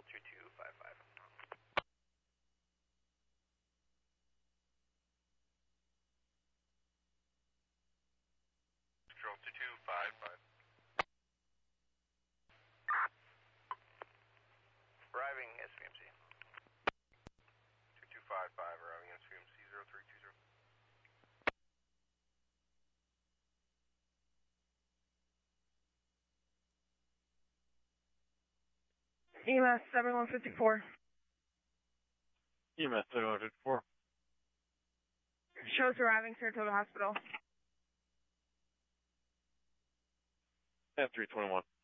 2255. Control 2255. Arriving SVMC. 2255, arriving SVMC 0320. EMS 7154. EMS 7154. Shows arriving Saratoga Hospital. 10-321.